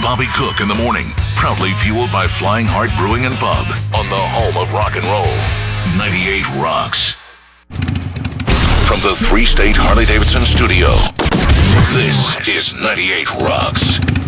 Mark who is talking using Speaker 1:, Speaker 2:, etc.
Speaker 1: Bobby Cook in the morning. Proudly fueled by Flying Heart Brewing and Pub on the home of rock and roll. 98 Rocks. From the 3-state Harley-Davidson studio, this is 98 Rocks.